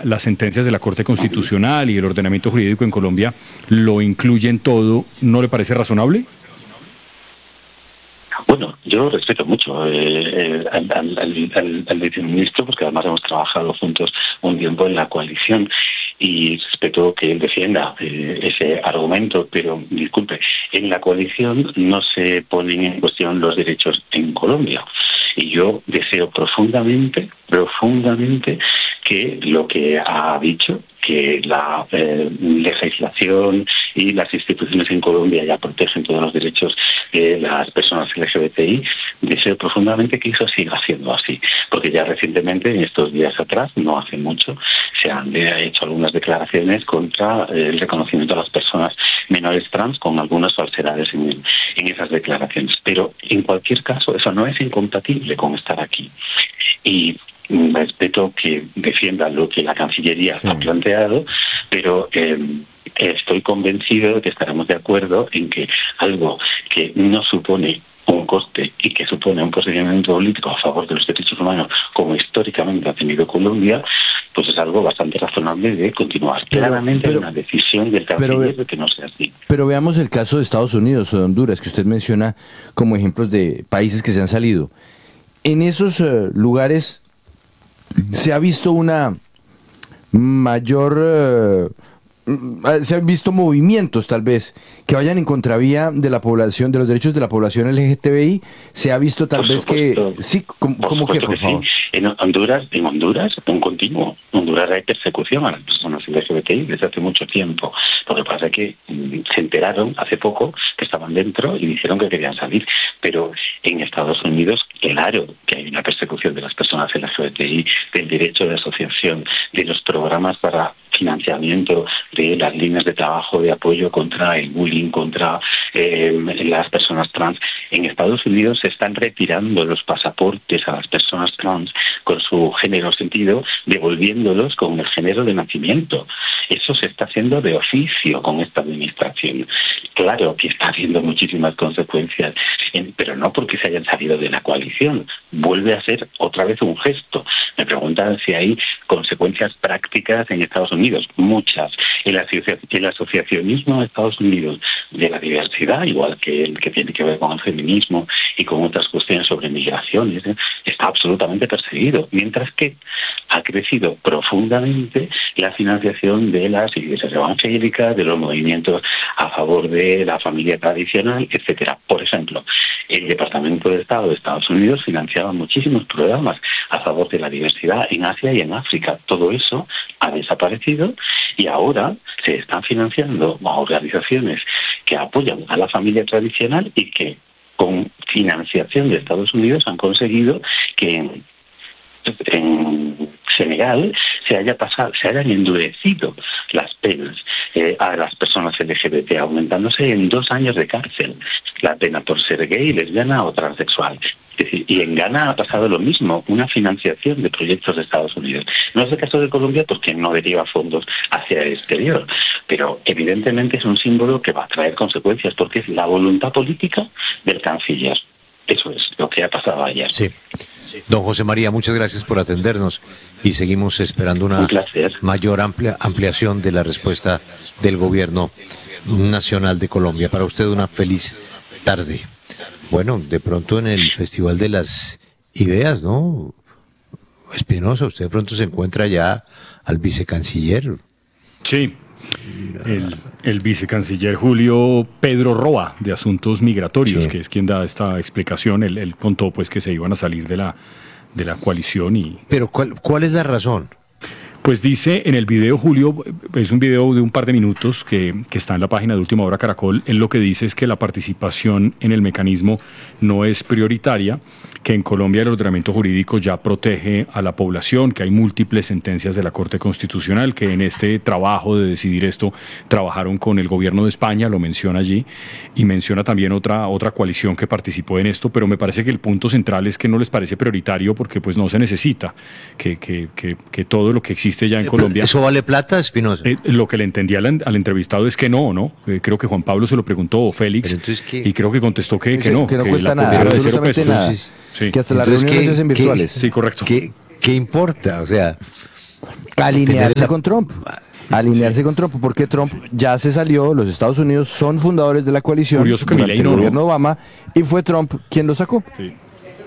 las sentencias de la Corte Constitucional y el ordenamiento jurídico en Colombia lo incluyen todo, ¿no le parece razonable? Bueno, yo respeto mucho al viceministro, porque además hemos trabajado juntos un tiempo en la coalición, y respeto que él defienda ese argumento, pero disculpe, en la coalición no se ponen en cuestión los derechos en Colombia. Y yo deseo profundamente que lo que ha dicho, que la legislación y las instituciones en Colombia ya protegen todos los derechos de las personas LGBTI, deseo profundamente que eso siga siendo así, porque ya recientemente, en estos días atrás, no hace mucho, se han hecho algunas declaraciones contra el reconocimiento a las personas menores trans, con algunas falsedades en esas declaraciones. Pero en cualquier caso, eso no es incompatible con estar aquí. Y respeto que defienda lo que la Cancillería ha planteado, pero estoy convencido de que estaremos de acuerdo en que algo que no supone un coste y que supone un posicionamiento político a favor de los derechos humanos, como históricamente ha tenido Colombia, pues es algo bastante razonable de continuar. Claramente hay una decisión del canciller de que no sea así. Pero veamos el caso de Estados Unidos o de Honduras, que usted menciona como ejemplos de países que se han salido. En esos lugares se ha visto una mayor... se han visto movimientos tal vez que vayan en contravía de la población, de los derechos de la población LGTBI. Se ha visto tal vez que sí, como que por favor. Sí. En Honduras un continuo. En Honduras hay persecución a las personas LGBTI desde hace mucho tiempo. Lo que pasa es que se enteraron hace poco que estaban dentro y dijeron que querían salir. Pero en Estados Unidos, claro que hay una persecución de las personas LGBTI, del derecho de asociación, de los programas para financiamiento de las líneas de trabajo de apoyo contra el bullying, contra las personas trans. En Estados Unidos se están retirando los pasaportes a las personas trans con su género sentido, devolviéndolos con el género de nacimiento. Eso se está haciendo de oficio con esta administración. Claro que está habiendo muchísimas consecuencias, pero no porque se hayan salido de la coalición. Vuelve a ser otra vez un gesto. Me preguntan si hay consecuencias prácticas en Estados Unidos. Muchas. El asociacionismo de Estados Unidos de la diversidad, igual que el que tiene que ver con el feminismo y con otras cuestiones sobre migraciones, está absolutamente perseguido. Mientras que ha crecido profundamente la financiación de las iglesias evangélicas, de los movimientos a favor de la familia tradicional, etcétera. Por ejemplo, el Departamento de Estado de Estados Unidos financiaba muchísimos programas a favor de la diversidad en Asia y en África. Todo eso ha desaparecido y ahora se están financiando a organizaciones que apoyan a la familia tradicional y que con financiación de Estados Unidos han conseguido que en Senegal se hayan endurecido las penas a las personas LGBT, aumentándose en 2 años de cárcel la pena por ser gay, lesbiana o transexual. Es decir, y en Ghana ha pasado lo mismo, una financiación de proyectos de Estados Unidos. No es el caso de Colombia porque no deriva fondos hacia el exterior, pero evidentemente es un símbolo que va a traer consecuencias porque es la voluntad política del canciller. Eso es lo que ha pasado ayer. Sí. Don José María, muchas gracias por atendernos y seguimos esperando una mayor ampliación de la respuesta del Gobierno Nacional de Colombia. Para usted una feliz tarde. Bueno, de pronto en el Festival de las Ideas, ¿no? Espinosa, usted de pronto se encuentra ya al vicecanciller. Sí, el vicecanciller Julio Pedro Roa, de Asuntos Migratorios, que es quien da esta explicación. Él contó pues que se iban a salir de la coalición y... Pero ¿cuál es la razón? Pues dice en el video, Julio, es un video de un par de minutos que está en la página de Última Hora Caracol. Él lo que dice es que la participación en el mecanismo no es prioritaria, que en Colombia el ordenamiento jurídico ya protege a la población, que hay múltiples sentencias de la Corte Constitucional, que en este trabajo de decidir esto trabajaron con el gobierno de España, lo menciona allí, y menciona también otra coalición que participó en esto, pero me parece que el punto central es que no les parece prioritario porque pues no se necesita, que todo lo que existe ya en Colombia... ¿Eso vale plata, Espinosa? Lo que le entendía al entrevistado es que no. Creo que Juan Pablo se lo preguntó, o Félix, y creo que contestó que no. Que no cuesta nada, absolutamente nada. Sí. Que hasta las reuniones se hacen virtuales. Sí, correcto. ¿Qué importa? O sea, Alinearse con Trump. Alinearse con Trump, porque Trump ya se salió, los Estados Unidos son fundadores de la coalición durante el gobierno Obama, y fue Trump quien lo sacó. Sí.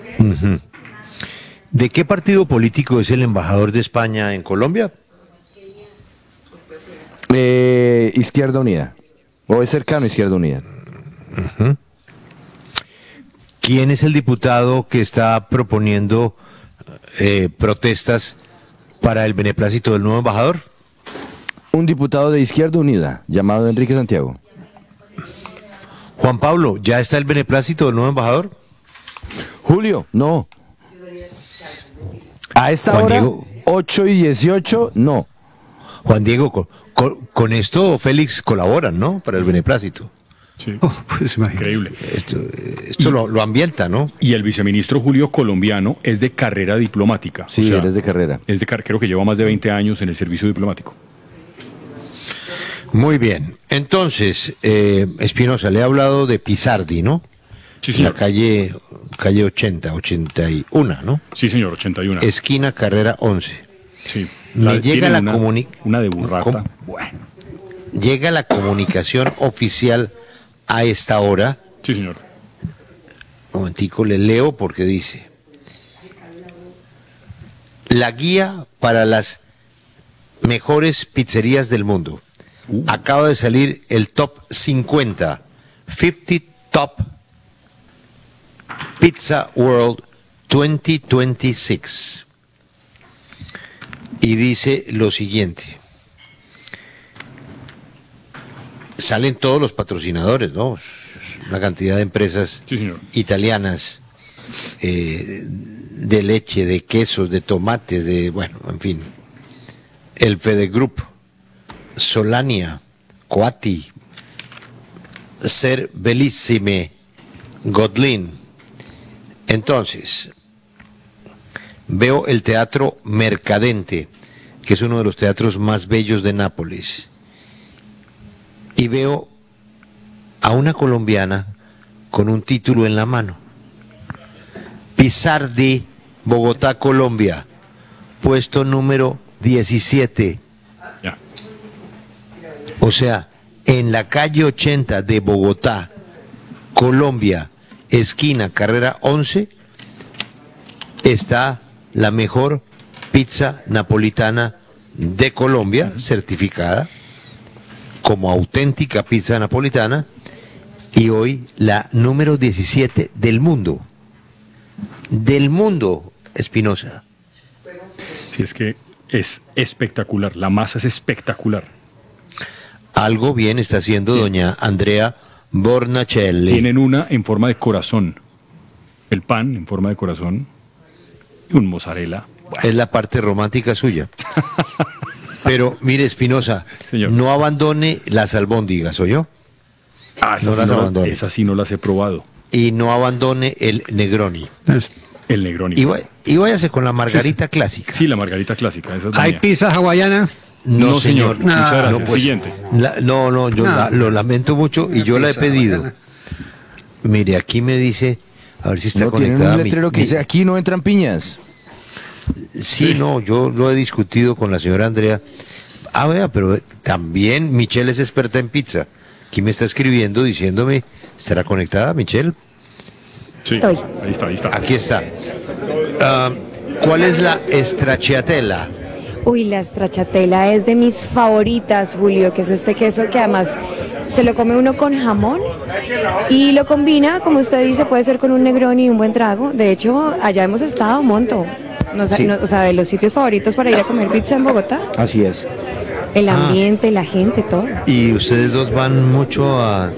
¿De qué partido político es el embajador de España en Colombia? Izquierda Unida, o es cercano a Izquierda Unida. ¿Quién es el diputado que está proponiendo protestas para el beneplácito del nuevo embajador? Un diputado de Izquierda Unida, llamado Enrique Santiago. Juan Pablo, ¿ya está el beneplácito del nuevo embajador? Julio, no. A esta Juan hora, Diego. 8:18, no. Juan Diego, con esto Félix colaboran, ¿no? Para el beneplácito. Sí. Pues imagínate. Increíble. Esto lo ambienta, ¿no? Y el viceministro Julio colombiano es de carrera diplomática. Sí, él es de carrera. Creo que lleva más de 20 años en el servicio diplomático. Muy bien. Entonces, Espinosa, le he hablado de Pizardi, ¿no? Sí, señor. La calle 81, ¿no? Sí, señor, 81. Esquina Carrera 11. Sí. Me llega la una de burrata. Bueno. Llega la comunicación oficial a esta hora. Sí, señor. Un momentico, le leo porque dice: la guía para las mejores pizzerías del mundo. Acaba de salir el top 50 Top Pizza World 2026. Y dice lo siguiente: salen todos los patrocinadores, ¿no? Una cantidad de empresas italianas, de leche, de quesos, de tomates, bueno, en fin. El Fede Group, Solania, Coati, Ser Bellissime, Godlin. Entonces, veo el Teatro Mercadente, que es uno de los teatros más bellos de Nápoles, y veo a una colombiana con un título en la mano: Pizardi, Bogotá, Colombia, puesto número 17. Ya. O sea, en la calle 80 de Bogotá, Colombia, esquina Carrera 11, está la mejor pizza napolitana de Colombia, certificada como auténtica pizza napolitana, y hoy la número 17 del mundo. Del mundo, Espinosa. Sí, es que es espectacular, la masa es espectacular. Algo bien está haciendo doña Andrea Bornacelli. Tienen una en forma de corazón, el pan en forma de corazón y un mozzarella. Es la parte romántica suya. Pero mire, Espinosa, Señor, no abandone las albóndigas, ¿oyó? Esas sí no las he probado. Y no abandone el Negroni. El Negroni. Y váyase con la margarita clásica. Sí, la margarita clásica. Esa es la ¿Hay mía. pizza hawaiana? No, señor. Muchas gracias. No, pues, Siguiente. Yo lo lamento mucho y yo la he pedido. Mire, aquí me dice, a ver si está conectada. Tiene un letrero que dice: aquí no entran piñas. Sí, no, yo lo he discutido con la señora Andrea. Vea, pero también Michelle es experta en pizza. Aquí me está escribiendo diciéndome: ¿estará conectada, Michelle? Sí, Estoy. Ahí está. Aquí está. ¿Cuál es la stracciatella? Uy, la stracciatella es de mis favoritas, Julio, que es este queso que además se lo come uno con jamón y lo combina, como usted dice, puede ser con un Negroni y un buen trago. De hecho, allá hemos estado un montón. O sea, de los sitios favoritos para ir a comer pizza en Bogotá. Así es. El ambiente, la gente, todo. ¿Y ustedes dos van mucho a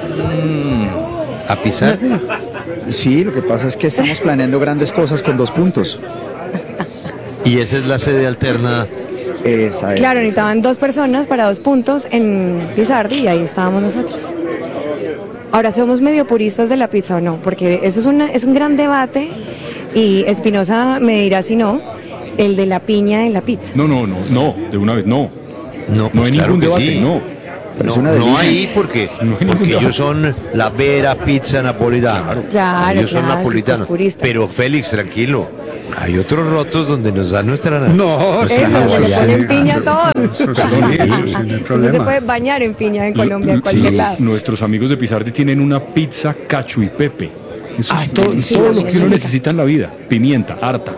pisar? Sí, lo que pasa es que estamos planeando grandes cosas con 2 puntos. Y esa es la sede alterna. Esa es. Claro, necesitaban 2 personas para 2 puntos en Pizardi y ahí estábamos nosotros. Ahora, ¿somos medio puristas de la pizza o no? Porque eso es un gran debate y Espinosa me dirá si no, el de la piña en la pizza. No, de una vez no. No, No hay ningún debate, sí. no. No hay porque ellos son la vera pizza napolitana. Claro, ellos son claro, napolitanos. puristas. Pero Félix, tranquilo. Hay otros rotos donde nos dan nuestra... No, Eso, se le pone en piña todo. no Se puede bañar en piña en Colombia, en cualquier lado. Nuestros amigos de Pizardi tienen una pizza cacho y pepe. Eso es todo, sí, todo sí, lo que sí. uno necesita en la vida. Pimienta, harta.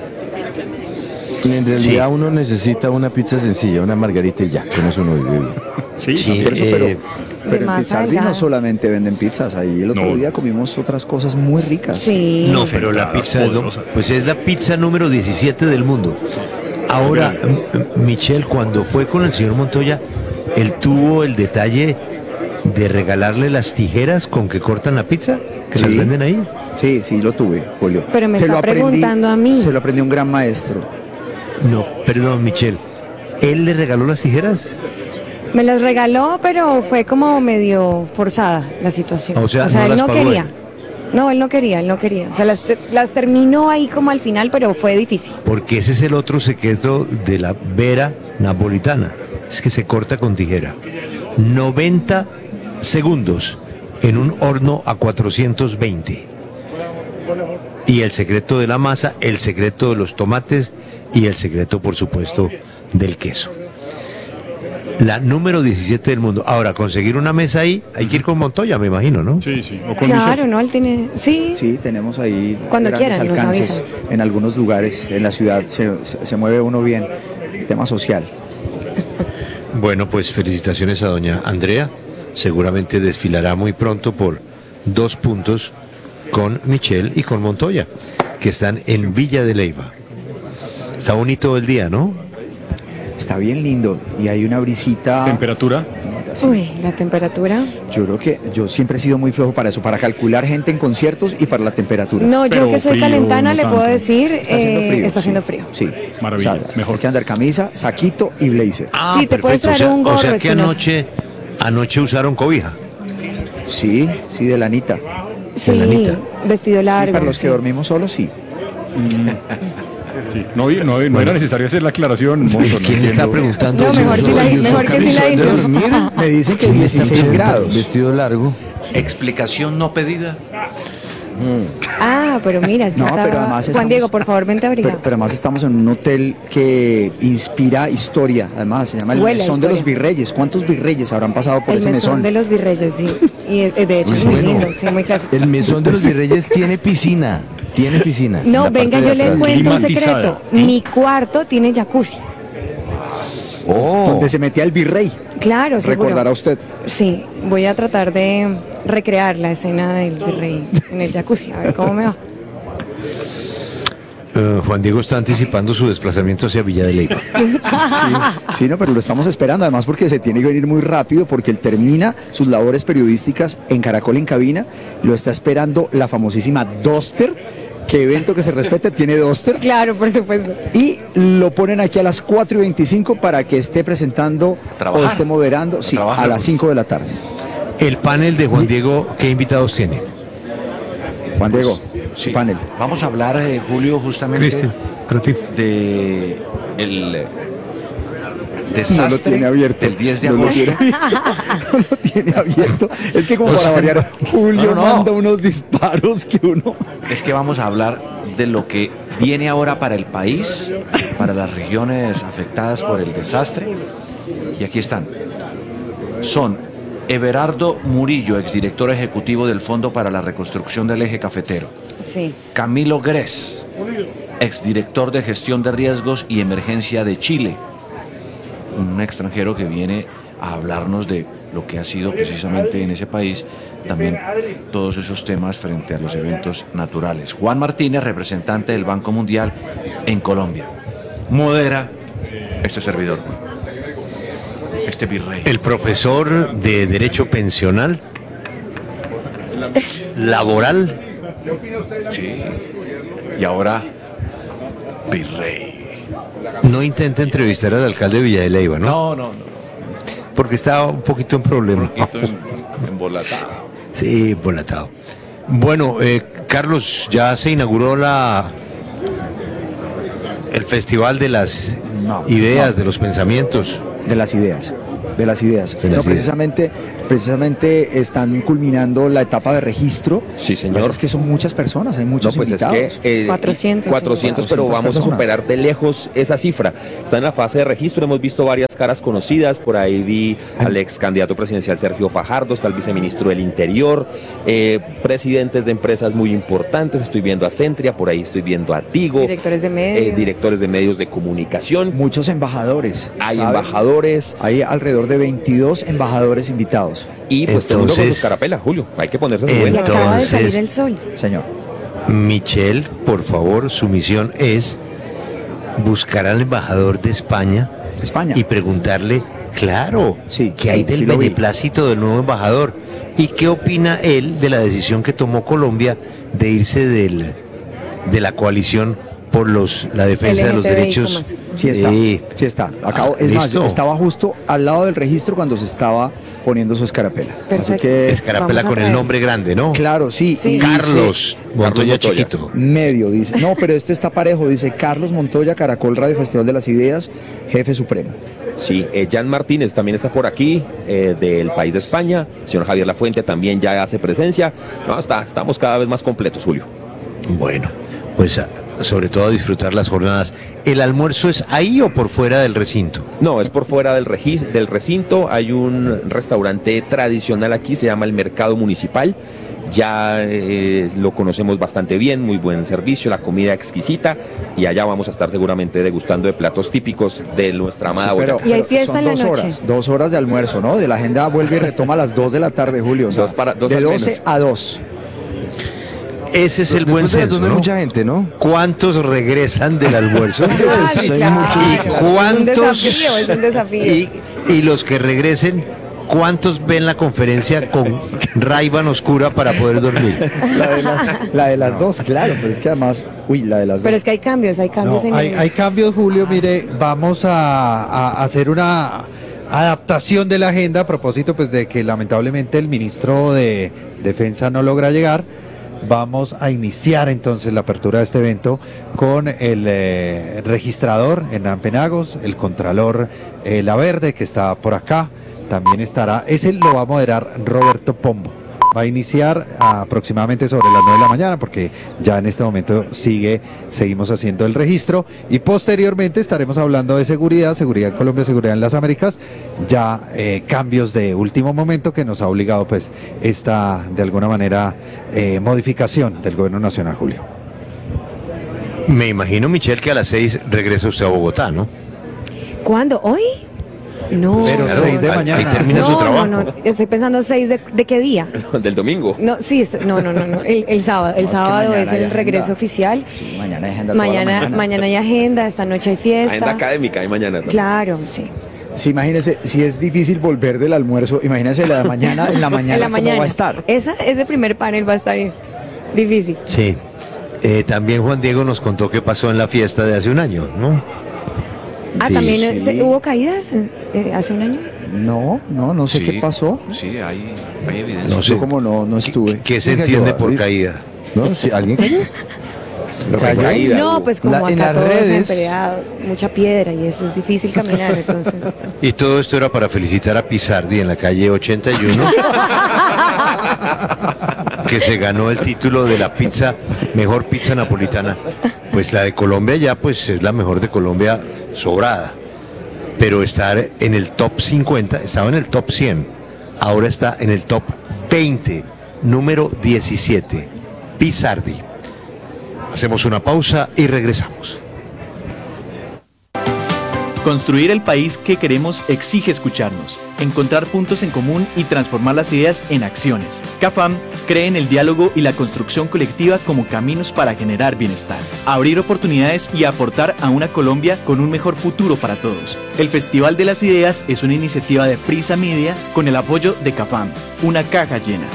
En realidad uno necesita una pizza sencilla, una margarita y ya, con eso uno vive bien. Sí, Sí, Pero en masa Pizardi delgada. no solamente venden pizzas, ahí el otro No. día comimos otras cosas muy ricas. Sí. No, pero la pizza es, poderosa. pues es la pizza número 17 del mundo. Ahora, Michelle, cuando fue con el señor Montoya, él tuvo el detalle de regalarle las tijeras con que cortan la pizza, que las Sí. venden ahí. Sí, sí, lo tuve, Julio. Pero me Se está lo aprendí- preguntando a mí. Se lo aprendió un gran maestro. No, perdón, Michelle. ¿Él le regaló las tijeras? Me las regaló, pero fue como medio forzada la situación. O sea, no él las no pagó quería. él. No, él no quería. O sea, las terminó ahí como al final, pero fue difícil. Porque ese es el otro secreto de la vera napolitana. Es que se corta con tijera. 90 segundos en un horno a 420. Y el secreto de la masa, el secreto de los tomates y el secreto, por supuesto, del queso. La número 17 del mundo. Ahora, conseguir una mesa ahí, hay que ir con Montoya, me imagino, ¿no? Sí, sí. O con Claro, ¿no? Él tiene... Sí. Sí, tenemos ahí Cuando grandes quieran, nos alcances avisan. en algunos lugares. En la ciudad se mueve uno bien. El tema social. Bueno, pues felicitaciones a doña Andrea. Seguramente desfilará muy pronto por 2 puntos con Michelle y con Montoya, que están en Villa de Leyva. Está bonito el día, ¿no? Está bien lindo y hay una brisita. temperatura. así. Uy, la temperatura. Yo creo que yo siempre he sido muy flojo para eso, para calcular gente en conciertos y para la temperatura. No, Pero yo que soy frío, calentana no le puedo tanto. decir, Está haciendo frío. está haciendo sí. frío. Sí. Maravilla, mejor. Hay que andar camisa, saquito y blazer. Sí, te puedes traer un gorro O sea que espinoso. anoche usaron cobija. Sí, sí, de lanita. Sí, Lanita. vestido largo. Para los que sí. dormimos solos, sí. Sí. No era necesario hacer la aclaración. Monto, no ¿Quién le entiendo. está preguntando? No, eso? mejor sí la hice, mejor que sí la hice. Me dicen que ¿Quién está 16 presentando? grados. Vestido largo. Explicación no pedida. Ah, pero mira, es que No, estaba... pero además Juan estamos- Diego, por favor, vente a abrigar. Pero además estamos en un hotel que inspira historia. Además, se llama el Huele a Mesón de los historia. Virreyes. ¿Cuántos virreyes habrán pasado por El ese mesón mesón? de los virreyes, sí. Y de hecho es muy Bueno. lindo, sí, muy clásico. El mesón de los virreyes tiene piscina. Tiene piscina. en No, la venga, parte yo de le atrás. cuento un Climatizada. secreto. Mi cuarto tiene jacuzzi. Oh. Donde se metía el virrey. Claro, seguro. Recordará usted. Sí, voy a tratar de recrear la escena del virrey en el jacuzzi, a ver cómo me va. Juan Diego está anticipando su desplazamiento hacia Villa de Leyva. Sí, no, pero lo estamos esperando, además porque se tiene que venir muy rápido, porque él termina sus labores periodísticas en Caracol en cabina, lo está esperando la famosísima Duster, que evento que se respete tiene Duster, Claro, por supuesto. y lo ponen aquí a las 4:25 para que esté presentando Trabajar. o esté moderando, sí, trabajar, a las pues. 5 de la tarde. El panel de Juan Diego, ¿qué invitados tiene? Juan Diego, Sí. su panel. Vamos a hablar, Julio, justamente Cristian, para ti. de el No lo desastre tiene abierto. del 10 de No lo agosto. tiene- no lo tiene abierto. Es que como para variar, Julio no. manda unos disparos que uno... Es que vamos a hablar de lo que viene ahora para el país, para las regiones afectadas por el desastre. Y aquí están. Son Everardo Murillo, exdirector ejecutivo del Fondo para la Reconstrucción del Eje Cafetero. Sí. Camilo Gress, exdirector de Gestión de Riesgos y Emergencia de Chile. Un extranjero que viene a hablarnos de lo que ha sido precisamente en ese país, también todos esos temas frente a los eventos naturales. Juan Martínez, representante del Banco Mundial en Colombia. Modera este servidor, este virrey. El profesor de Derecho Pensional, Laboral, Sí. Y ahora, virrey. no intenta entrevistar al alcalde de Villa de Leyva, ¿no? No. Porque está un poquito en problema. Embolatado. Sí, volatado. Bueno, Carlos, ya se inauguró el Festival de las No, Ideas, no. de los Pensamientos. De las ideas, de las ideas. De las No, ideas. precisamente precisamente están culminando la etapa de registro. Sí, señor. Pues es que son muchas personas, hay muchos invitados. Es que, 400, pero vamos personas. a superar de lejos esa cifra. Está en la fase de registro, hemos visto varias caras conocidas, por ahí vi al ex candidato presidencial Sergio Fajardo, está el viceministro del Interior, presidentes de empresas muy importantes, estoy viendo a Centria, por ahí estoy viendo a Tigo. Directores de medios. Directores de medios de comunicación. Muchos embajadores. Hay ¿sabe? embajadores. Hay alrededor de 22 embajadores invitados. Y pues todo el mundo con sus carapelas, Julio. Hay que ponerse su Y buena. acaba de salir el sol. Señor. Michelle, por favor, su misión es buscar al embajador de España y preguntarle, claro, qué hay del beneplácito del nuevo embajador y qué opina él de la decisión que tomó Colombia de irse de la coalición por la defensa de los derechos. Sí está. Es más, estaba justo al lado del registro cuando se estaba poniendo su escarapela. Perfecto. Así que escarapela con el nombre grande, ¿no? Claro, sí. Carlos Montoya chiquito. Medio, dice. No, pero este está parejo, dice Carlos Montoya, Caracol Radio Festival de las Ideas, jefe supremo. Sí, Jan Martínez también está por aquí, del país de España. Señor Javier Lafuente también ya hace presencia. No, estamos cada vez más completos, Julio. Bueno, pues sobre todo a disfrutar las jornadas. ¿El almuerzo es ahí o por fuera del recinto? No, es por fuera del recinto. Hay un restaurante tradicional aquí, se llama el Mercado Municipal. Ya lo conocemos bastante bien, muy buen servicio, la comida exquisita, y allá vamos a estar seguramente degustando de platos típicos de nuestra amada Boyacá. Y hay fiesta en la noche. 2 horas de almuerzo, ¿no? De la agenda vuelve y retoma a las 2 de la tarde, Julio. O sea, de 12 a 2. Ese es el buen censo, ¿no? Mucha gente, ¿no? ¿Cuántos regresan del almuerzo? Sí, claro. ¿Y cuántos? Es un desafío. Y los que regresen, ¿cuántos ven la conferencia con Ray-Ban oscura para poder dormir? La de las 2, claro, pero es que además, la de las 2. Pero es que hay cambios hay cambios, Julio. Mire, vamos a hacer una adaptación de la agenda a propósito pues de que lamentablemente el ministro de Defensa no logra llegar. Vamos a iniciar entonces la apertura de este evento con el registrador Hernán Penagos, el contralor La Verde, que está por acá, también estará, ese lo va a moderar Roberto Pombo. Va a iniciar aproximadamente sobre las 9 de la mañana, porque ya en este momento seguimos haciendo el registro, y posteriormente estaremos hablando de seguridad en Colombia, seguridad en las Américas, ya cambios de último momento que nos ha obligado pues esta, de alguna manera, modificación del gobierno nacional, Julio. Me imagino, Michelle, que a las 6 regresa usted a Bogotá, ¿no? ¿Cuándo? ¿Hoy? No. Pero claro, 6 de mañana. Ahí termina su trabajo. No, estoy pensando 6 de qué día. Del domingo. No, sí, no. El sábado. El sábado es el regreso oficial. Sí, mañana hay agenda. Mañana hay agenda, esta noche hay fiesta. Agenda académica hay mañana también. Claro, sí. Sí, imagínese, si es difícil volver del almuerzo, imagínese en la mañana cómo va a estar. Ese primer panel va a estar difícil. Sí. También Juan Diego nos contó qué pasó en la fiesta de hace un año, ¿no? Ah, Sí. también hubo caídas hace un año. No sé qué pasó. Sí, hay evidencia. No sé. Yo como no estuve. ¿Qué se entiende por caída? ¿No? ¿Sí? ¿Alguien cayó? No, pues como en acá las todos han redes. peleado, mucha piedra y eso es difícil caminar, entonces. Y todo esto era para felicitar a Pizardi en la calle 81, que se ganó el título de la mejor pizza napolitana. Pues la de Colombia ya pues es la mejor de Colombia sobrada. Pero estar en el top 50, estaba en el top 100, ahora está en el top 20, número 17, Pizardi. Hacemos una pausa y regresamos. Construir el país que queremos exige escucharnos, encontrar puntos en común y transformar las ideas en acciones. CAFAM cree en el diálogo y la construcción colectiva como caminos para generar bienestar, abrir oportunidades y aportar a una Colombia con un mejor futuro para todos. El Festival de las Ideas es una iniciativa de Prisa Media con el apoyo de CAFAM, una caja llena.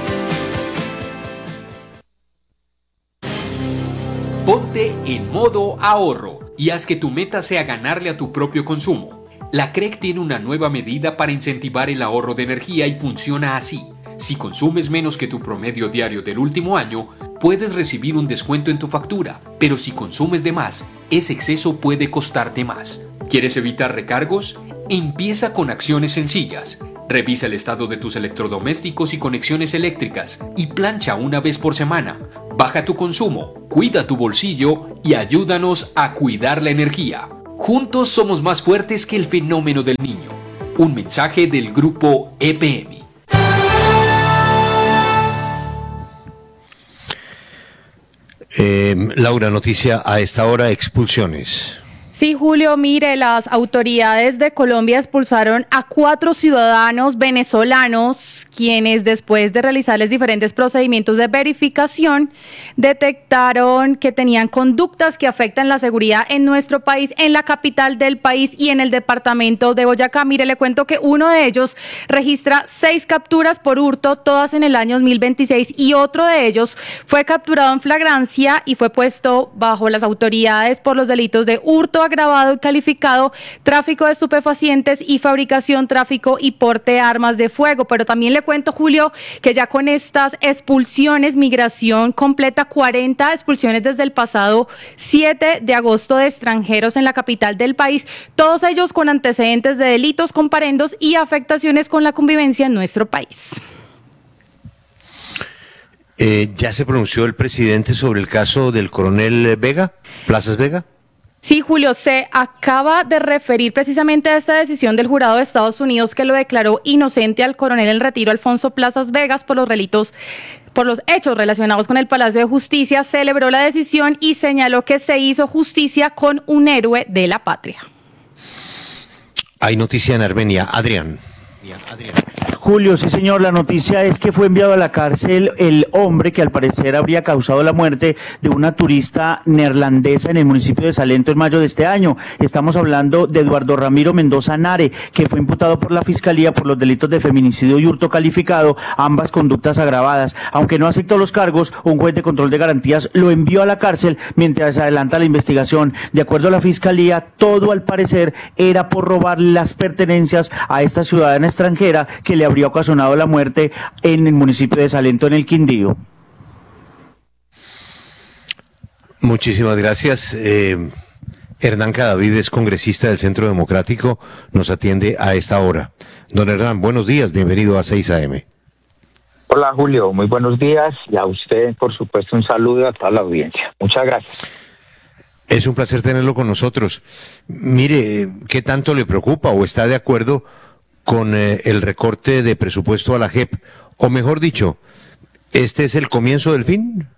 Ponte en modo ahorro y haz que tu meta sea ganarle a tu propio consumo. La CREC tiene una nueva medida para incentivar el ahorro de energía y funciona así. Si consumes menos que tu promedio diario del último año, puedes recibir un descuento en tu factura, pero si consumes de más, ese exceso puede costarte más. ¿Quieres evitar recargos? Empieza con acciones sencillas. Revisa el estado de tus electrodomésticos y conexiones eléctricas y plancha una vez por semana. Baja tu consumo, cuida tu bolsillo y ayúdanos a cuidar la energía. Juntos somos más fuertes que el fenómeno del Niño. Un mensaje del grupo EPM. Laura, noticia a esta hora, expulsiones. Sí, Julio, mire, las autoridades de Colombia expulsaron a 4 ciudadanos venezolanos, quienes después de realizarles diferentes procedimientos de verificación, detectaron que tenían conductas que afectan la seguridad en nuestro país, en la capital del país y en el departamento de Boyacá. Mire, le cuento que uno de ellos registra 6 capturas por hurto, todas en el año 2026, y otro de ellos fue capturado en flagrancia y fue puesto bajo las autoridades por los delitos de hurto agravado y calificado, tráfico de estupefacientes y fabricación, tráfico y porte de armas de fuego. Pero también le cuento, Julio, que ya con estas expulsiones, Migración completa 40 expulsiones desde el pasado 7 de agosto de extranjeros en la capital del país, todos ellos con antecedentes de delitos, comparendos y afectaciones con la convivencia en nuestro país. ¿Ya se pronunció el presidente sobre el caso del coronel Vega, Plazas Vega? Sí, Julio, se acaba de referir precisamente a esta decisión del jurado de Estados Unidos que lo declaró inocente al coronel en retiro Alfonso Plazas Vegas por los hechos relacionados con el Palacio de Justicia. Celebró la decisión y señaló que se hizo justicia con un héroe de la patria. Hay noticia en Armenia. Adrián. Julio, sí señor, la noticia es que fue enviado a la cárcel el hombre que al parecer habría causado la muerte de una turista neerlandesa en el municipio de Salento en mayo de este año. Estamos hablando de Eduardo Ramiro Mendoza Nare, que fue imputado por la Fiscalía por los delitos de feminicidio y hurto calificado, ambas conductas agravadas. Aunque no aceptó los cargos, un juez de control de garantías lo envió a la cárcel mientras se adelanta la investigación. De acuerdo a la Fiscalía, todo al parecer era por robar las pertenencias a esta ciudadana extranjera que le habría ocasionado la muerte en el municipio de Salento, en el Quindío. Muchísimas gracias. Hernán Cadavid es congresista del Centro Democrático, nos atiende a esta hora. Don Hernán, buenos días, bienvenido a 6 AM. Hola Julio, muy buenos días, y a usted por supuesto un saludo a toda la audiencia. Muchas gracias. Es un placer tenerlo con nosotros. Mire, ¿qué tanto le preocupa o está de acuerdo con el recorte de presupuesto a la JEP? O mejor dicho, ¿este es el comienzo del fin?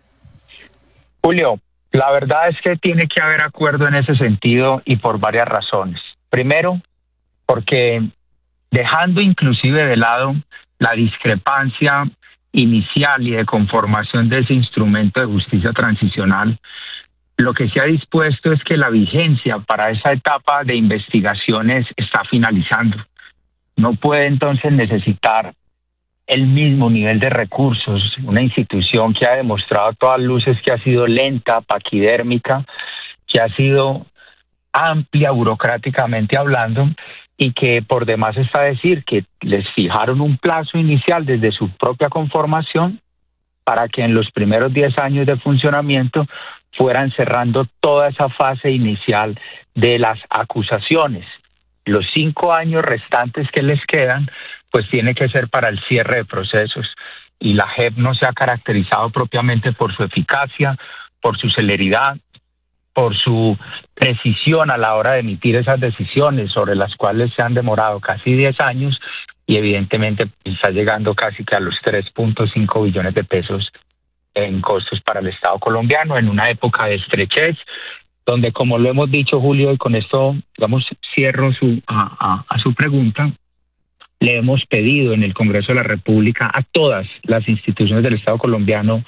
Julio, la verdad es que tiene que haber acuerdo en ese sentido y por varias razones. Primero, porque dejando inclusive de lado la discrepancia inicial y de conformación de ese instrumento de justicia transicional, lo que se ha dispuesto es que la vigencia para esa etapa de investigaciones está finalizando. No puede entonces necesitar el mismo nivel de recursos, una institución que ha demostrado a todas luces que ha sido lenta, paquidérmica, que ha sido amplia burocráticamente hablando, y que por demás está decir que les fijaron un plazo inicial desde su propia conformación para que en los primeros 10 años de funcionamiento fueran cerrando toda esa fase inicial de las acusaciones. Los 5 años restantes que les quedan, pues tiene que ser para el cierre de procesos. Y la JEP no se ha caracterizado propiamente por su eficacia, por su celeridad, por su precisión a la hora de emitir esas decisiones sobre las cuales se han demorado casi 10 años y evidentemente está llegando casi que a los 3.5 billones de pesos en costos para el Estado colombiano en una época de estrechez, donde, como lo hemos dicho, Julio, y con esto, digamos, cierro a su pregunta, le hemos pedido en el Congreso de la República a todas las instituciones del Estado colombiano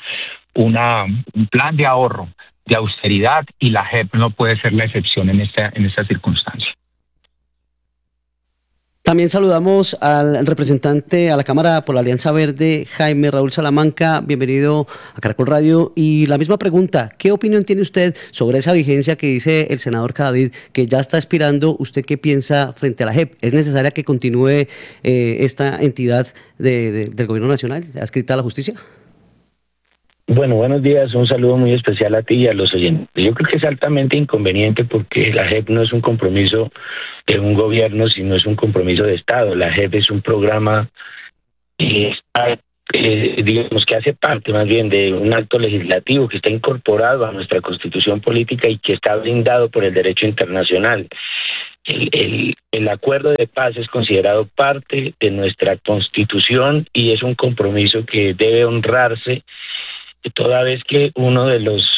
un plan de ahorro, de austeridad, y la JEP no puede ser la excepción en esta circunstancia. También saludamos al representante a la Cámara por la Alianza Verde, Jaime Raúl Salamanca. Bienvenido a Caracol Radio. Y la misma pregunta, ¿qué opinión tiene usted sobre esa vigencia que dice el senador Cadavid, que ya está expirando? ¿Usted qué piensa frente a la JEP? ¿Es necesaria que continúe esta entidad del Gobierno Nacional adscrita a la justicia? Bueno, buenos días, un saludo muy especial a ti y a los oyentes. Yo creo que es altamente inconveniente porque la JEP no es un compromiso de un gobierno, sino es un compromiso de Estado. La JEP es un programa digamos que hace parte más bien de un acto legislativo que está incorporado a nuestra Constitución política y que está blindado por el derecho internacional. El acuerdo de paz es considerado parte de nuestra Constitución y es un compromiso que debe honrarse toda vez que uno de los,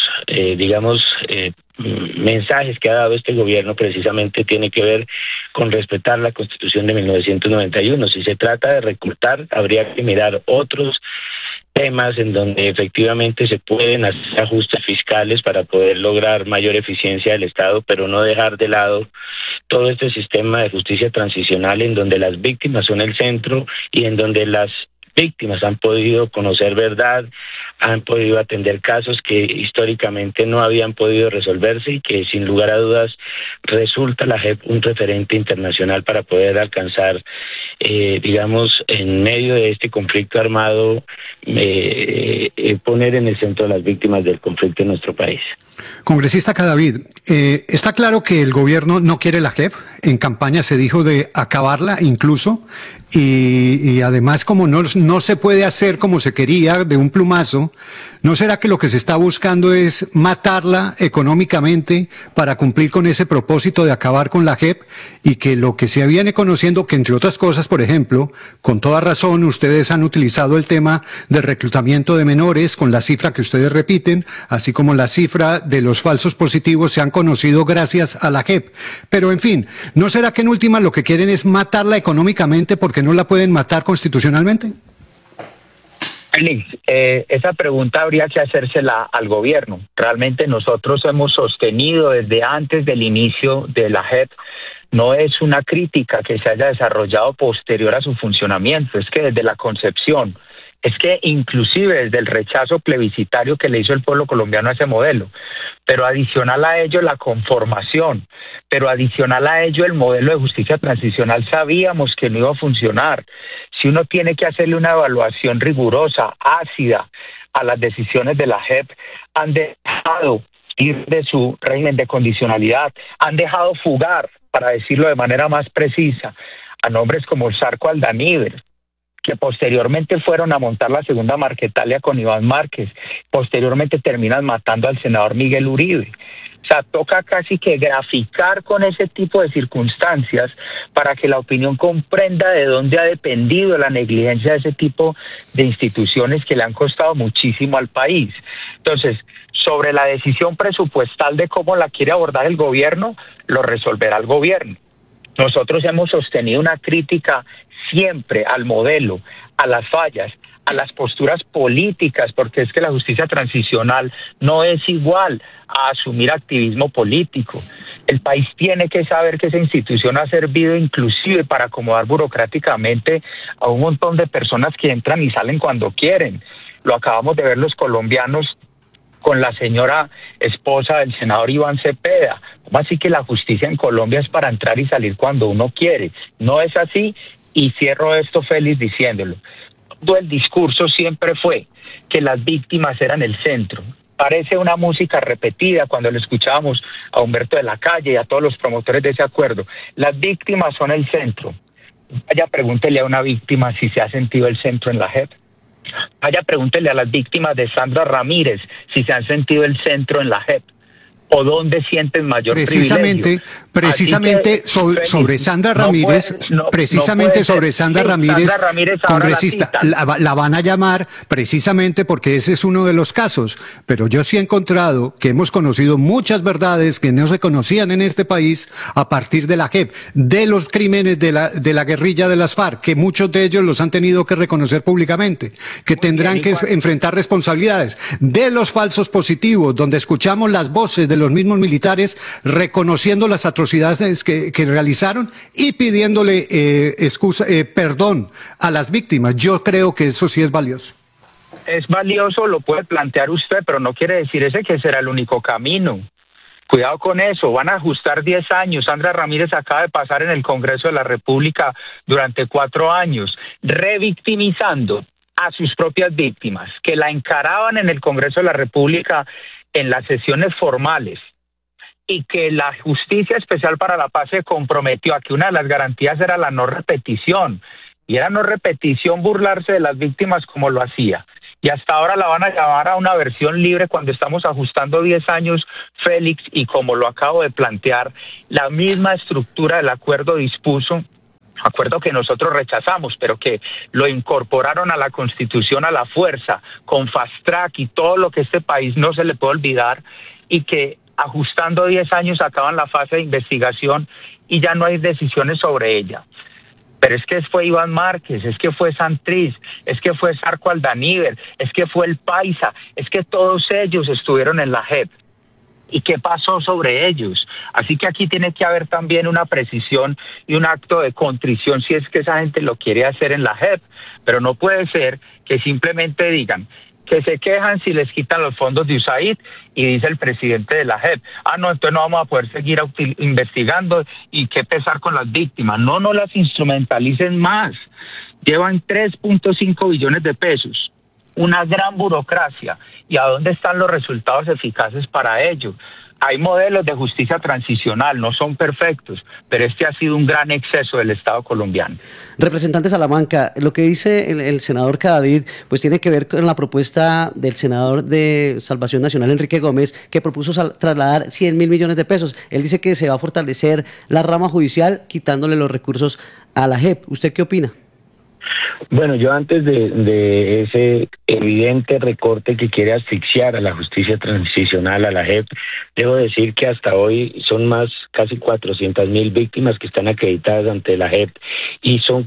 mensajes que ha dado este gobierno precisamente tiene que ver con respetar la Constitución de 1991. Si se trata de recortar, habría que mirar otros temas en donde efectivamente se pueden hacer ajustes fiscales para poder lograr mayor eficiencia del Estado, pero no dejar de lado todo este sistema de justicia transicional en donde las víctimas son el centro y en donde las víctimas han podido conocer verdad, han podido atender casos que históricamente no habían podido resolverse y que sin lugar a dudas resulta la JEP un referente internacional para poder alcanzar, en medio de este conflicto armado, poner en el centro a las víctimas del conflicto en nuestro país. Congresista Cadavid, está claro que el gobierno no quiere la JEP. En campaña se dijo de acabarla incluso. Y además, como no se puede hacer como se quería de un plumazo, ¿no será que lo que se está buscando es matarla económicamente para cumplir con ese propósito de acabar con la JEP? Y que lo que se viene conociendo, que entre otras cosas, por ejemplo, con toda razón, ustedes han utilizado el tema del reclutamiento de menores con la cifra que ustedes repiten, así como la cifra de los falsos positivos se han conocido gracias a la JEP. Pero en fin, ¿no será que en última lo que quieren es matarla económicamente porque no la pueden matar constitucionalmente? Félix, esa pregunta habría que hacérsela al gobierno. Realmente nosotros hemos sostenido desde antes del inicio de la JEP, no es una crítica que se haya desarrollado posterior a su funcionamiento, es que desde la concepción, es que inclusive desde el rechazo plebiscitario que le hizo el pueblo colombiano a ese modelo, pero adicional a ello la conformación, pero adicional a ello el modelo de justicia transicional sabíamos que no iba a funcionar. Si uno tiene que hacerle una evaluación rigurosa, ácida a las decisiones de la JEP, han dejado ir de su régimen de condicionalidad, han dejado fugar, para decirlo de manera más precisa, a nombres como el Zarco Aldaníver, que posteriormente fueron a montar la segunda Marquetalia con Iván Márquez, posteriormente terminan matando al senador Miguel Uribe. O sea, toca casi que graficar con ese tipo de circunstancias para que la opinión comprenda de dónde ha dependido la negligencia de ese tipo de instituciones que le han costado muchísimo al país. Entonces, sobre la decisión presupuestal de cómo la quiere abordar el gobierno, lo resolverá el gobierno. Nosotros hemos sostenido una crítica siempre al modelo, a las fallas, a las posturas políticas, porque es que la justicia transicional no es igual a asumir activismo político. El país tiene que saber que esa institución ha servido inclusive para acomodar burocráticamente a un montón de personas que entran y salen cuando quieren. Lo acabamos de ver los colombianos con la señora esposa del senador Iván Cepeda. ¿Cómo así que la justicia en Colombia es para entrar y salir cuando uno quiere? No es así. Y cierro esto, Félix, diciéndolo. Todo el discurso siempre fue que las víctimas eran el centro. Parece una música repetida cuando le escuchábamos a Humberto de la Calle y a todos los promotores de ese acuerdo. Las víctimas son el centro. Vaya, pregúntele a una víctima si se ha sentido el centro en la JEP. Vaya, pregúntele a las víctimas de Sandra Ramírez si se han sentido el centro en la JEP. ¿O dónde sienten mayor privilegio? Precisamente sobre Sandra Ramírez, sobre Sandra Ramírez, congresista, la van a llamar precisamente porque ese es uno de los casos. Pero yo sí he encontrado que hemos conocido muchas verdades que no se conocían en este país a partir de la JEP, de los crímenes de la guerrilla de las FARC, que muchos de ellos los han tenido que reconocer públicamente, que tendrán que enfrentar responsabilidades, de los falsos positivos, donde escuchamos las voces de los mismos militares reconociendo las atrocidades que realizaron y pidiéndole perdón a las víctimas. Yo creo que eso sí es valioso. Es valioso, lo puede plantear usted, pero no quiere decir ese que será el único camino. Cuidado con eso, van a ajustar 10 años. Sandra Ramírez acaba de pasar en el Congreso de la República durante 4 años, revictimizando a sus propias víctimas, que la encaraban en el Congreso de la República en las sesiones formales, y que la Justicia Especial para la Paz se comprometió a que una de las garantías era la no repetición, y era no repetición burlarse de las víctimas como lo hacía. Y hasta ahora la van a llamar a una versión libre cuando estamos ajustando 10 años, Félix, y como lo acabo de plantear, la misma estructura del acuerdo dispuso, acuerdo que nosotros rechazamos, pero que lo incorporaron a la Constitución a la fuerza, con fast track y todo lo que este país no se le puede olvidar, y que ajustando 10 años acaban la fase de investigación y ya no hay decisiones sobre ella. Pero es que fue Iván Márquez, es que fue Santriz, es que fue Sarco Aldaníver, es que fue el Paisa, es que todos ellos estuvieron en la JEP. ¿Y qué pasó sobre ellos? Así que aquí tiene que haber también una precisión y un acto de contrición si es que esa gente lo quiere hacer en la JEP. Pero no puede ser que simplemente digan que se quejan si les quitan los fondos de USAID y dice el presidente de la JEP, no, entonces no vamos a poder seguir investigando y qué pesar con las víctimas. No las instrumentalicen más. Llevan 3.5 billones de pesos, una gran burocracia. ¿Y a dónde están los resultados eficaces para ello? Hay modelos de justicia transicional, no son perfectos, pero este ha sido un gran exceso del Estado colombiano. Representante Salamanca, lo que dice el senador Cadavid, pues tiene que ver con la propuesta del senador de Salvación Nacional, Enrique Gómez, que propuso trasladar 100.000 millones de pesos. Él dice que se va a fortalecer la rama judicial quitándole los recursos a la JEP. ¿Usted qué opina? Bueno, yo antes de ese evidente recorte que quiere asfixiar a la justicia transicional, a la JEP, debo decir que hasta hoy son casi 400.000 víctimas que están acreditadas ante la JEP y son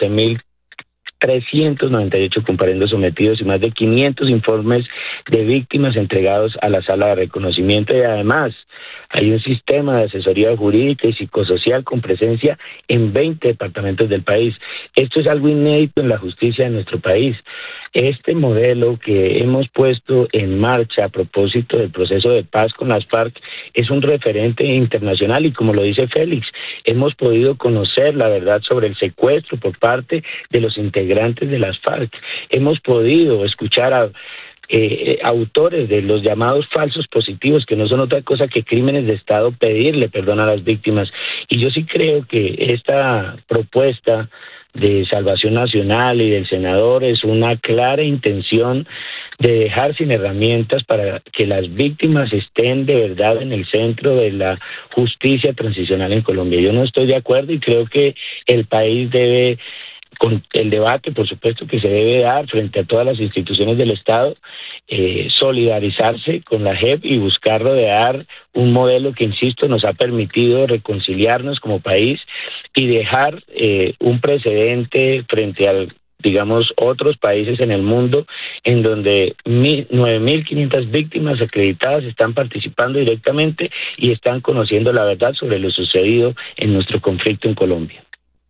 14.398 comparendos sometidos y más de 500 informes de víctimas entregados a la sala de reconocimiento, y además hay un sistema de asesoría jurídica y psicosocial con presencia en 20 departamentos del país. Esto es algo inédito en la justicia de nuestro país. Este modelo que hemos puesto en marcha a propósito del proceso de paz con las FARC es un referente internacional y, como lo dice Félix, hemos podido conocer la verdad sobre el secuestro por parte de los integrantes de las FARC. Hemos podido escuchar a autores de los llamados falsos positivos, que no son otra cosa que crímenes de Estado, pedirle perdón a las víctimas. Y yo sí creo que esta propuesta de Salvación Nacional y del senador es una clara intención de dejar sin herramientas para que las víctimas estén de verdad en el centro de la justicia transicional en Colombia. Yo no estoy de acuerdo y creo que el país debe, con el debate, por supuesto, que se debe dar frente a todas las instituciones del Estado, solidarizarse con la JEP y buscar rodear un modelo que, insisto, nos ha permitido reconciliarnos como país y dejar un precedente frente a, digamos, otros países en el mundo en donde 9.500 víctimas acreditadas están participando directamente y están conociendo la verdad sobre lo sucedido en nuestro conflicto en Colombia.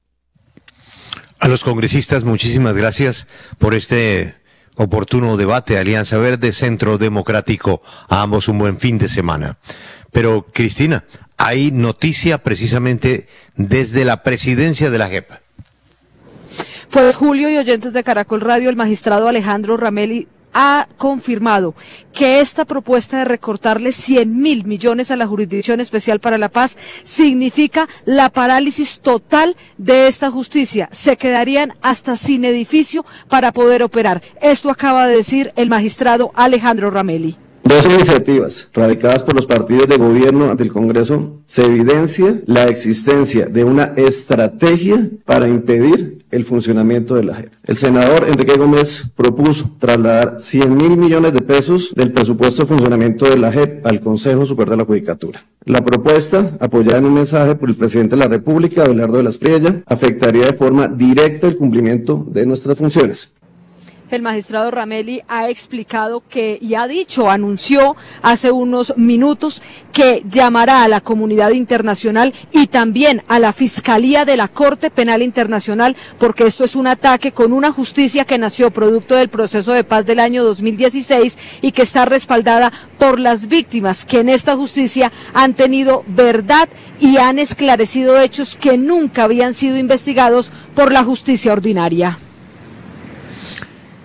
A los congresistas, muchísimas gracias por este oportuno debate. Alianza Verde, Centro Democrático, a ambos un buen fin de semana. Pero, Cristina, hay noticia precisamente desde la presidencia de la JEP. Pues, Julio y oyentes de Caracol Radio, el magistrado Alejandro Ramelli ha confirmado que esta propuesta de recortarle 100.000 millones a la Jurisdicción Especial para la Paz significa la parálisis total de esta justicia. Se quedarían hasta sin edificio para poder operar. Esto acaba de decir el magistrado Alejandro Ramelli. Dos iniciativas radicadas por los partidos de gobierno ante el Congreso se evidencia la existencia de una estrategia para impedir el funcionamiento de la JEP. El senador Enrique Gómez propuso trasladar 100.000 millones de pesos del presupuesto de funcionamiento de la JEP al Consejo Superior de la Judicatura. La propuesta, apoyada en un mensaje por el presidente de la República, Abelardo de las Priella, afectaría de forma directa el cumplimiento de nuestras funciones. El magistrado Ramelli ha explicado que, y ha dicho, anunció hace unos minutos que llamará a la comunidad internacional y también a la Fiscalía de la Corte Penal Internacional, porque esto es un ataque con una justicia que nació producto del proceso de paz del año 2016 y que está respaldada por las víctimas que en esta justicia han tenido verdad y han esclarecido hechos que nunca habían sido investigados por la justicia ordinaria.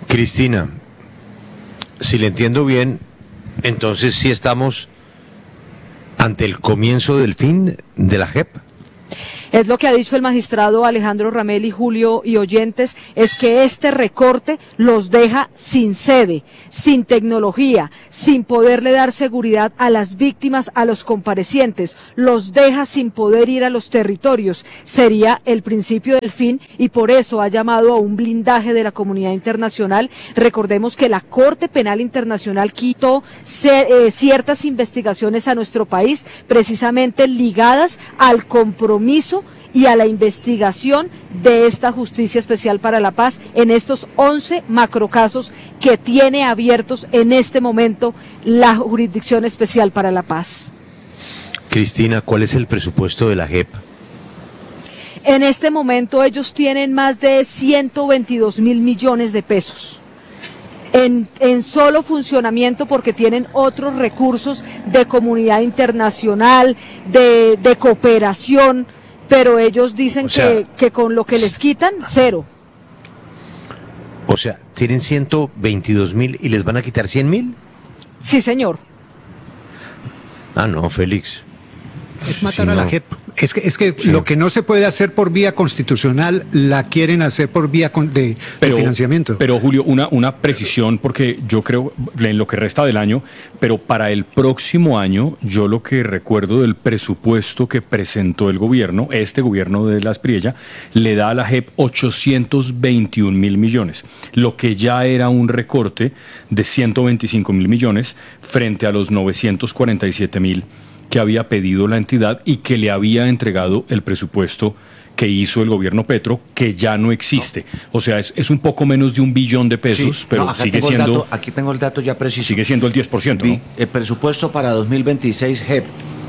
Cristina, si le entiendo bien, entonces sí estamos ante el comienzo del fin de la JEP. Es lo que ha dicho el magistrado Alejandro Ramelli, Julio y oyentes, es que este recorte los deja sin sede, sin tecnología, sin poderle dar seguridad a las víctimas, a los comparecientes, los deja sin poder ir a los territorios. Sería el principio del fin y por eso ha llamado a un blindaje de la comunidad internacional. Recordemos que la Corte Penal Internacional quitó ciertas investigaciones a nuestro país precisamente ligadas al compromiso y a la investigación de esta Justicia Especial para la Paz en estos 11 macrocasos que tiene abiertos en este momento la Jurisdicción Especial para la Paz. Cristina, ¿cuál es el presupuesto de la JEP? En este momento ellos tienen más de 122.000 millones de pesos. En solo funcionamiento, porque tienen otros recursos de comunidad internacional, de cooperación, pero ellos dicen que con lo que les quitan, cero. O sea, tienen 122.000 y les van a quitar 100.000. Sí, señor. Ah, no, Félix. Es matar a la JEP. Es que lo que no se puede hacer por vía constitucional, la quieren hacer por vía de financiamiento. Pero Julio, una precisión, porque yo creo, en lo que resta del año, pero para el próximo año, yo lo que recuerdo del presupuesto que presentó el gobierno, este gobierno de la Aspriella, le da a la JEP 821.000 millones, lo que ya era un recorte de 125.000 millones frente a los 947.000 que había pedido la entidad y que le había entregado el presupuesto que hizo el gobierno Petro, que ya no existe. O sea, es un poco menos de $1 billón, sí, pero sigue siendo... Aquí tengo el dato ya preciso. Sigue siendo el 10%, ¿no? El presupuesto para 2026 JEP,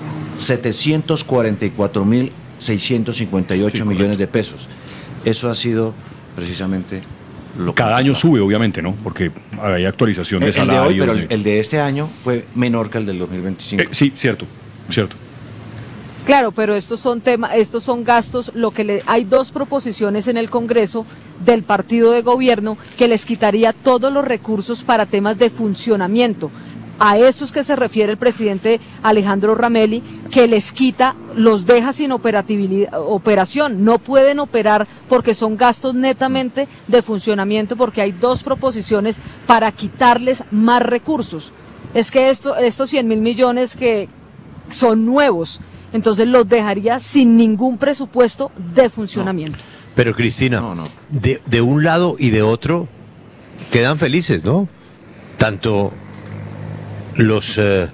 744.658 millones de pesos. Eso ha sido precisamente... Cada año sube, obviamente, ¿no? Porque hay actualización de salarios. El de hoy, pero el de este año fue menor que el del 2025. Sí, cierto. Claro, pero estos son gastos, hay dos proposiciones en el Congreso del partido de gobierno que les quitaría todos los recursos para temas de funcionamiento. A eso es que se refiere el presidente Alejandro Ramelli, que les quita, los deja sin operación, no pueden operar porque son gastos netamente de funcionamiento, porque hay dos proposiciones para quitarles más recursos. Es que estos 100.000 millones que son nuevos, entonces los dejaría sin ningún presupuesto de funcionamiento. Pero Cristina, de un lado y de otro quedan felices, ¿no? Tanto los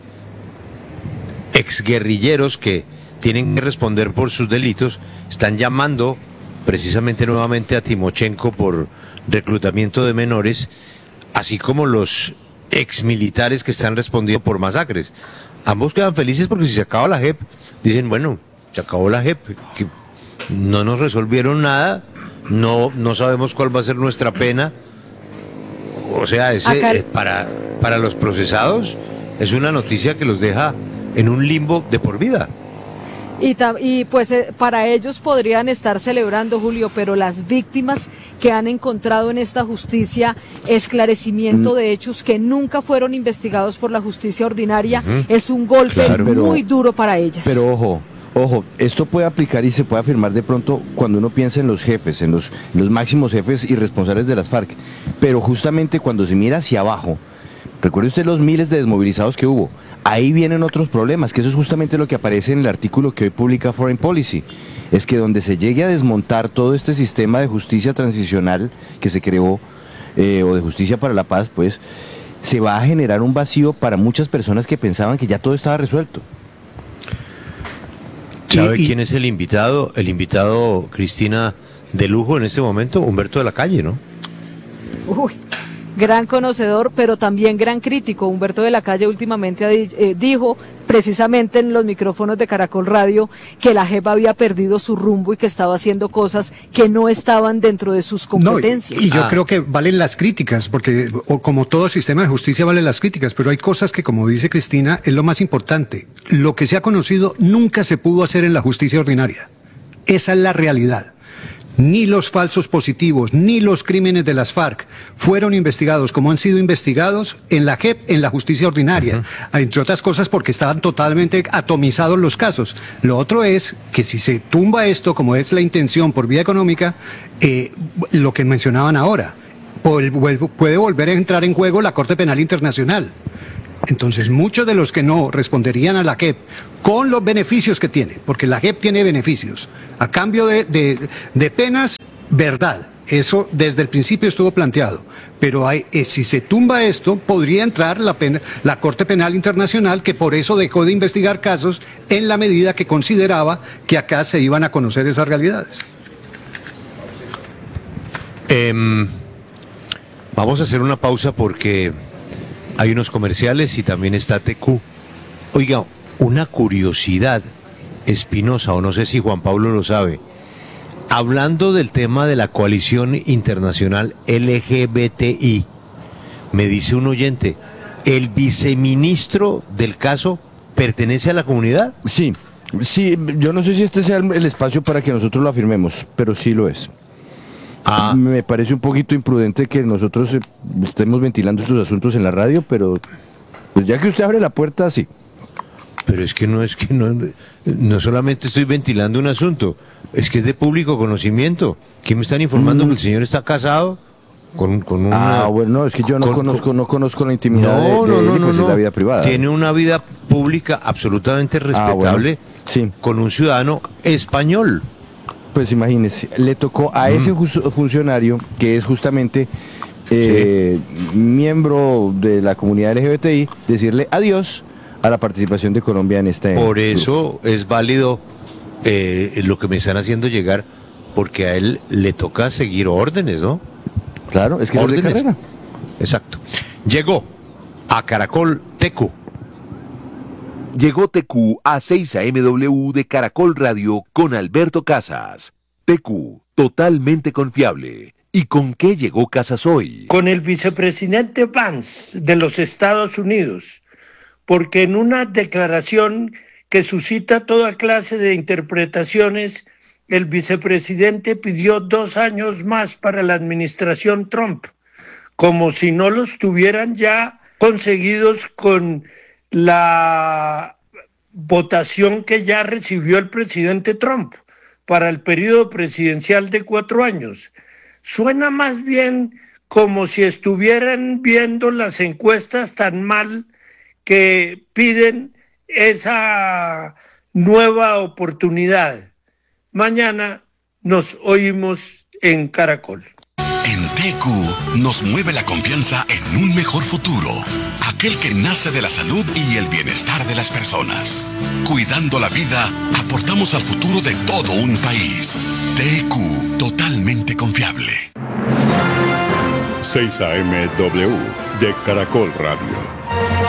exguerrilleros que tienen que responder por sus delitos están llamando precisamente nuevamente a Timochenko por reclutamiento de menores, así como los exmilitares que están respondiendo por masacres. Ambos quedan felices porque si se acaba la JEP, dicen, bueno, se acabó la JEP, que no nos resolvieron nada, no sabemos cuál va a ser nuestra pena. O sea, para los procesados es una noticia que los deja en un limbo de por vida. Y pues para ellos podrían estar celebrando, Julio, pero las víctimas que han encontrado en esta justicia esclarecimiento de hechos que nunca fueron investigados por la justicia ordinaria, es un golpe muy duro para ellas. Pero ojo, esto puede aplicar y se puede afirmar de pronto cuando uno piensa en los jefes, en los máximos jefes y responsables de las FARC, pero justamente cuando se mira hacia abajo, recuerde usted los miles de desmovilizados que hubo. Ahí vienen otros problemas, que eso es justamente lo que aparece en el artículo que hoy publica Foreign Policy. Es que donde se llegue a desmontar todo este sistema de justicia transicional que se creó, o de justicia para la paz, pues, se va a generar un vacío para muchas personas que pensaban que ya todo estaba resuelto. ¿Sabe quién es el invitado? El invitado, Cristina, de lujo en este momento, Humberto de la Calle, ¿no? Uy. Gran conocedor, pero también gran crítico. Humberto de la Calle últimamente dijo, precisamente en los micrófonos de Caracol Radio, que la JEP había perdido su rumbo y que estaba haciendo cosas que no estaban dentro de sus competencias. Y yo creo que valen las críticas, porque como todo sistema de justicia valen las críticas, pero hay cosas que, como dice Cristina, es lo más importante. Lo que se ha conocido nunca se pudo hacer en la justicia ordinaria. Esa es la realidad. ni los falsos positivos, ni los crímenes de las FARC fueron investigados como han sido investigados en la JEP, en la justicia ordinaria, entre otras cosas porque estaban totalmente atomizados los casos. Lo otro es que si se tumba esto, como es la intención por vía económica, lo que mencionaban ahora, puede volver a entrar en juego la Corte Penal Internacional. Entonces, muchos de los que no responderían a la JEP con los beneficios que tiene, porque la JEP tiene beneficios, a cambio de penas, verdad, eso desde el principio estuvo planteado, pero si se tumba esto, podría entrar la Corte Penal Internacional, que por eso dejó de investigar casos en la medida que consideraba que acá se iban a conocer esas realidades. Vamos a hacer una pausa porque hay unos comerciales y también está TQ. Oiga, una curiosidad, Espinosa, o no sé si Juan Pablo lo sabe. Hablando del tema de la coalición internacional LGBTI, me dice un oyente, ¿el viceministro del caso pertenece a la comunidad? Sí, yo no sé si este sea el espacio para que nosotros lo afirmemos, pero sí lo es. Me parece un poquito imprudente que nosotros estemos ventilando estos asuntos en la radio, pero pues ya que usted abre la puerta, sí. Pero es que no solamente estoy ventilando un asunto, es que es de público conocimiento. ¿Quién me están informando que el señor está casado con una... bueno, es que yo no conozco la intimidad de él, pues es la vida privada. Tiene una vida pública absolutamente respetable con un ciudadano español. Pues imagínese, le tocó a ese funcionario, que es justamente miembro de la comunidad LGBTI, decirle adiós a la participación de Colombia en este Por eso es válido lo que me están haciendo llegar, porque a él le toca seguir órdenes, ¿no? Claro, es que es de carrera. Exacto. Llegó a Caracol TQ. Llegó TQ a 6 AMW de Caracol Radio con Alberto Casas. TQ, totalmente confiable. ¿Y con qué llegó Casas hoy? Con el vicepresidente Vance de los Estados Unidos, porque en una declaración que suscita toda clase de interpretaciones, el vicepresidente pidió 2 años más para la administración Trump, como si no los tuvieran ya conseguidos con la votación que ya recibió el presidente Trump para el periodo presidencial de 4 años. Suena más bien como si estuvieran viendo las encuestas tan mal que piden esa nueva oportunidad. Mañana nos oímos en Caracol. En TQ nos mueve la confianza en un mejor futuro, aquel que nace de la salud y el bienestar de las personas. Cuidando la vida, aportamos al futuro de todo un país. TQ, totalmente confiable. 6 AMW de Caracol Radio.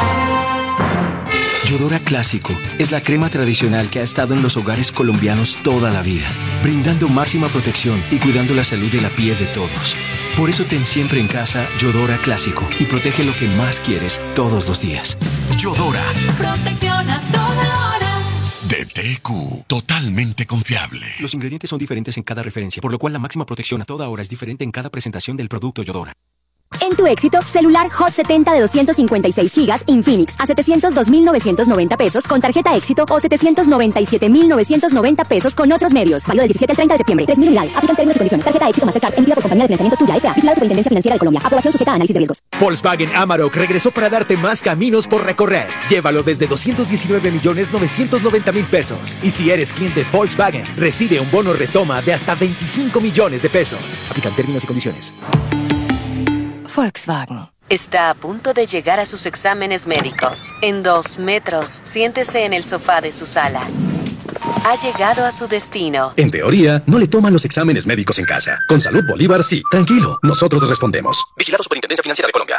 Yodora Clásico es la crema tradicional que ha estado en los hogares colombianos toda la vida, brindando máxima protección y cuidando la salud de la piel de todos. Por eso ten siempre en casa Yodora Clásico y protege lo que más quieres todos los días. Yodora. Protección a toda hora. De TQ, totalmente confiable. Los ingredientes son diferentes en cada referencia, por lo cual la máxima protección a toda hora es diferente en cada presentación del producto Yodora. En tu éxito, celular Hot 70 de 256 gigas Infinix a 702.990 pesos con tarjeta éxito o 797.990 pesos con otros medios. Válido del 17 al 30 de septiembre. 3.000 unidades. Aplican términos y condiciones. Tarjeta éxito Mastercard emitida por compañía de financiamiento Tuya S.A. Vigilada Superintendencia Financiera de Colombia. Aprobación sujeta a análisis de riesgos. Volkswagen Amarok regresó para darte más caminos por recorrer. Llévalo desde 219.990.000 pesos. Y si eres cliente Volkswagen, recibe un bono retoma de hasta 25 millones de pesos. Aplican términos y condiciones. Volkswagen. Está a punto de llegar a sus exámenes médicos. En 2 metros, siéntese en el sofá de su sala. Ha llegado a su destino. En teoría, no le toman los exámenes médicos en casa. Con Salud Bolívar, sí. Tranquilo, nosotros respondemos. Vigilado Superintendencia Financiera de Colombia.